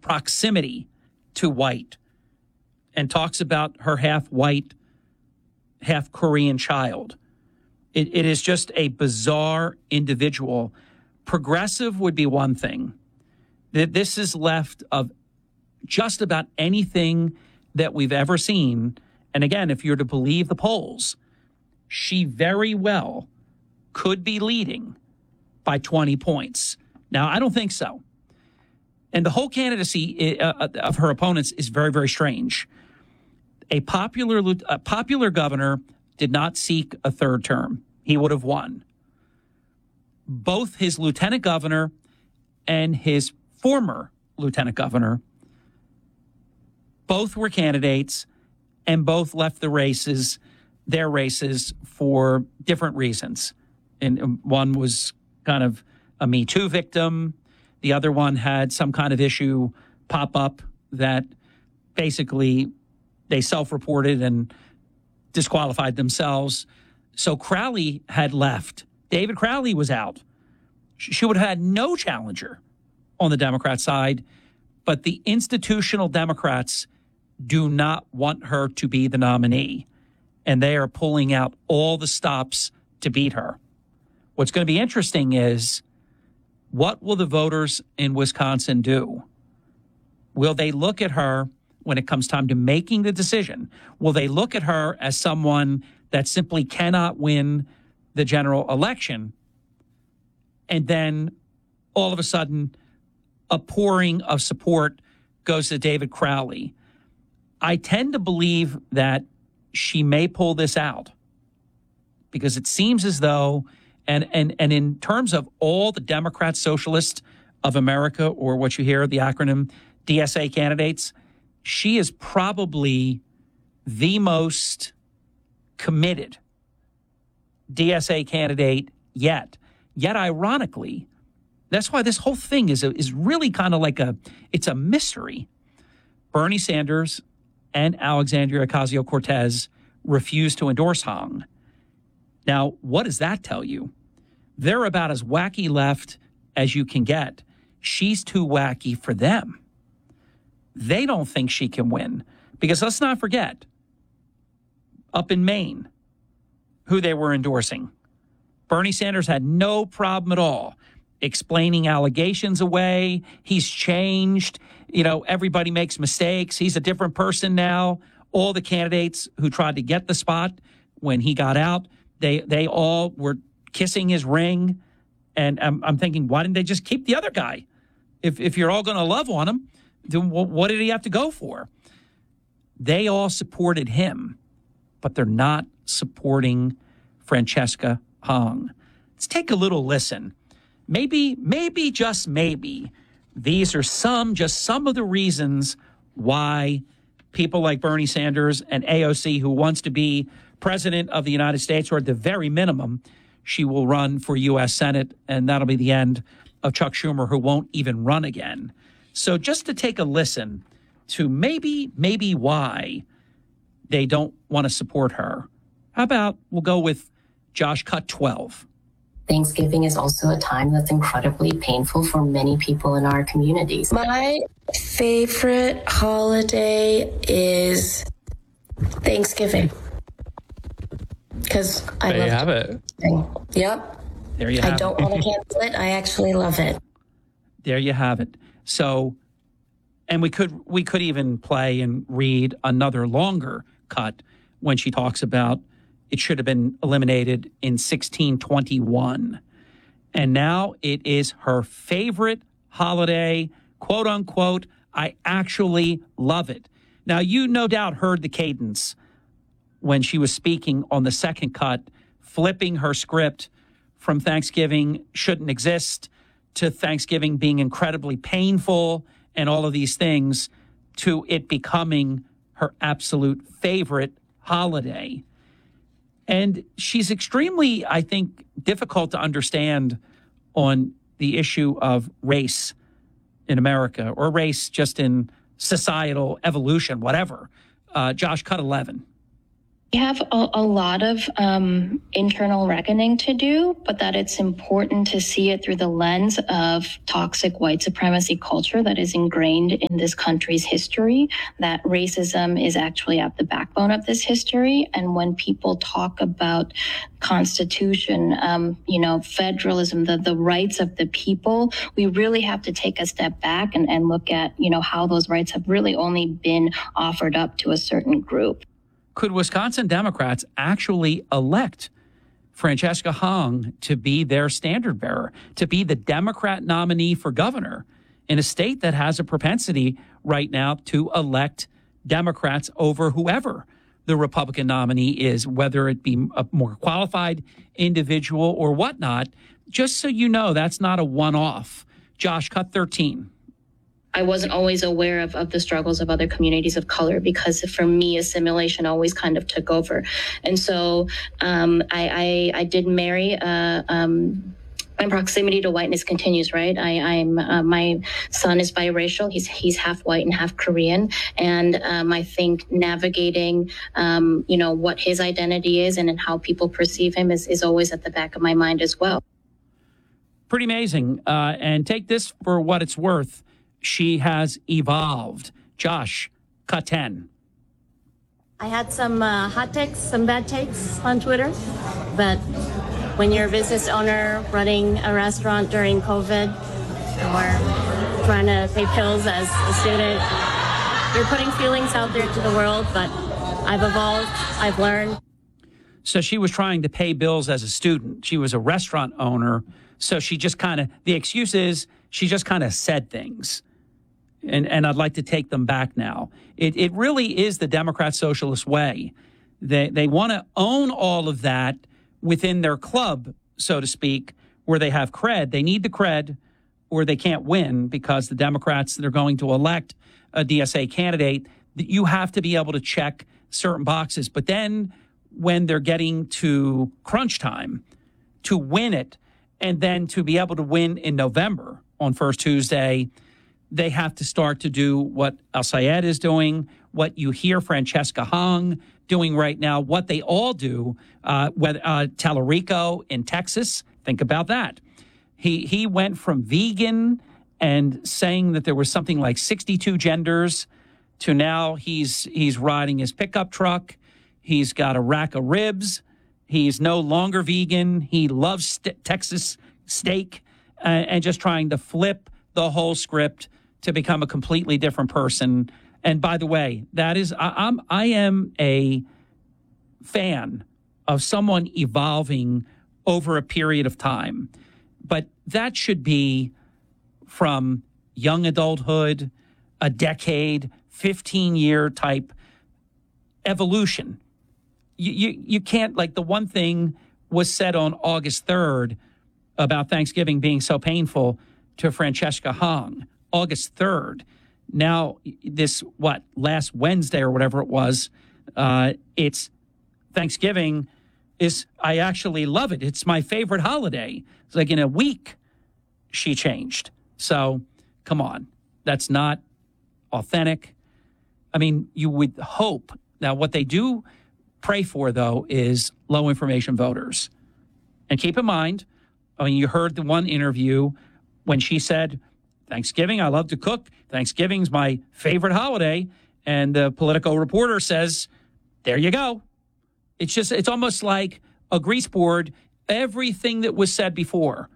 proximity to white and talks about her half white, half Korean child. It is just a bizarre individual. Progressive would be one thing. This is left of just about anything that we've ever seen. And again, if you're to believe the polls, she very well could be leading by 20 points. Now, I don't think so. And the whole candidacy of her opponents is very, very strange. A popular governor did not seek a third term. He would have won. Both his lieutenant governor and his former lieutenant governor, both were candidates and both left their races for different reasons. And one was kind of a Me Too victim. The other one had some kind of issue pop up that basically they self-reported and disqualified themselves. So Crowley had left. David Crowley was out. She would have had no challenger on the Democrat side, but the institutional Democrats do not want her to be the nominee, and they are pulling out all the stops to beat her. What's going to be interesting is, what will the voters in Wisconsin do? Will they look at her when it comes time to making the decision? Will they look at her as someone that simply cannot win the general election? And then all of a sudden, a pouring of support goes to David Crowley. I tend to believe that she may pull this out because it seems as though, and in terms of all the Democrat Socialists of America, or what you hear, the acronym DSA candidates, she is probably the most committed DSA candidate yet. Yet, ironically, that's why this whole thing is really kind of like it's a mystery. Bernie Sanders and Alexandria Ocasio-Cortez refused to endorse Hong. Now, what does that tell you? They're about as wacky left as you can get. She's too wacky for them. They don't think she can win. Because let's not forget, up in Maine, who they were endorsing. Bernie Sanders had no problem at all explaining allegations away. He's changed. You know, everybody makes mistakes. He's a different person now. All the candidates who tried to get the spot when he got out, they all were kissing his ring. And I'm thinking, why didn't they just keep the other guy? If you're all going to love on him, then what did he have to go for? They all supported him, but they're not supporting Francesca Hong. Let's take a little listen. Maybe, just maybe, these are some of the reasons why people like Bernie Sanders and AOC, who wants to be president of the United States, or at the very minimum, she will run for U.S. Senate, and that'll be the end of Chuck Schumer, who won't even run again. So just to take a listen to maybe why they don't want to support her. How about we'll go with Josh Cut 12. Thanksgiving is also a time that's incredibly painful for many people in our communities. My favorite holiday is Thanksgiving. Because I there you have it. Yep. There you have it. I don't want to cancel it. I actually love it. There you have it. So, and we could even play and read another longer cut when she talks about it should have been eliminated in 1621. And now it is her favorite holiday, quote unquote. I actually love it. Now, you no doubt heard the cadence when she was speaking on the second cut, flipping her script from Thanksgiving shouldn't exist to Thanksgiving being incredibly painful and all of these things to it becoming her absolute favorite holiday. And she's extremely, I think, difficult to understand on the issue of race in America, or race just in societal evolution, whatever. Josh, cut 11. We have a lot of internal reckoning to do, but that it's important to see it through the lens of toxic white supremacy culture that is ingrained in this country's history, that racism is actually at the backbone of this history. And when people talk about Constitution, federalism, the rights of the people, we really have to take a step back and look at, how those rights have really only been offered up to a certain group. Could Wisconsin Democrats actually elect Francesca Hong to be their standard bearer, to be the Democrat nominee for governor in a state that has a propensity right now to elect Democrats over whoever the Republican nominee is, whether it be a more qualified individual or whatnot? Just so you know, that's not a one-off. Josh, cut 13. I wasn't always aware of the struggles of other communities of color because for me, assimilation always kind of took over. And so I did marry. My proximity to whiteness continues, right? My son is biracial. He's half white and half Korean. And I think navigating, what his identity is and how people perceive him is always at the back of my mind as well. Pretty amazing. And take this for what it's worth. She has evolved. Josh, cut 10. I had some hot takes, some bad takes on Twitter, but when you're a business owner running a restaurant during COVID or trying to pay bills as a student, you're putting feelings out there to the world, but I've evolved, I've learned. So she was trying to pay bills as a student. She was a restaurant owner. So she just the excuse is she just kind of said things. And I'd like to take them back now. It really is the Democrat Socialist way. They want to own all of that within their club, so to speak, where they have cred. They need the cred or they can't win because the Democrats that are going to elect a DSA candidate, you have to be able to check certain boxes. But then when they're getting to crunch time to win it and then to be able to win in November on First Tuesday, they have to start to do what El-Sayed is doing, what you hear Francesca Hong doing right now, what they all do. Tallarico in Texas, think about that. He went from vegan and saying that there was something like 62 genders to now he's riding his pickup truck. He's got a rack of ribs. He's no longer vegan. He loves Texas steak and just trying to flip the whole script to become a completely different person. And by the way, that is, I am a fan of someone evolving over a period of time. But that should be from young adulthood, a decade, 15-year type evolution. You can't, like the one thing was said on August 3rd about Thanksgiving being so painful to Francesca Hong. August 3rd. Now, last Wednesday or whatever it was, it's Thanksgiving I actually love it. It's my favorite holiday. It's like in a week, she changed. So, come on. That's not authentic. I mean, you would hope. Now, what they do pray for, though, is low information voters. And keep in mind, you heard the one interview when she said, Thanksgiving, I love to cook. Thanksgiving's my favorite holiday. And the Politico reporter says, there you go. It's almost like a grease board. Everything that was said before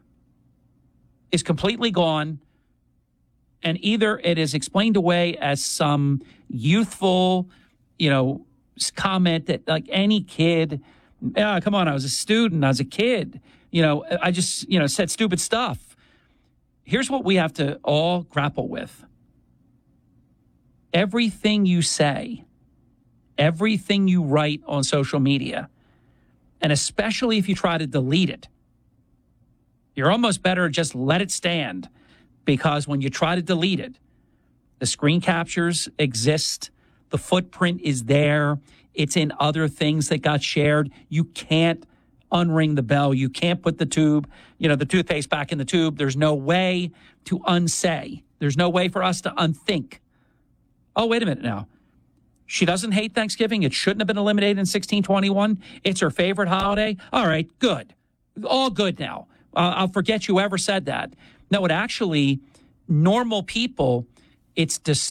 is completely gone. And either it is explained away as some youthful, comment that like any kid, come on, I was a student, I was a kid, I just, said stupid stuff. Here's what we have to all grapple with. Everything you say, everything you write on social media, and especially if you try to delete it, you're almost better just let it stand, because when you try to delete it, the screen captures exist, the footprint is there, it's in other things that got shared. You can't unring the bell. You can't put the toothpaste back in the tube. There's no way to unsay. There's no way for us to unthink. Oh, wait a minute now. She doesn't hate Thanksgiving. It shouldn't have been eliminated in 1621. It's her favorite holiday. All right, good. All good now. I'll forget you ever said that. No, it actually, normal people, it's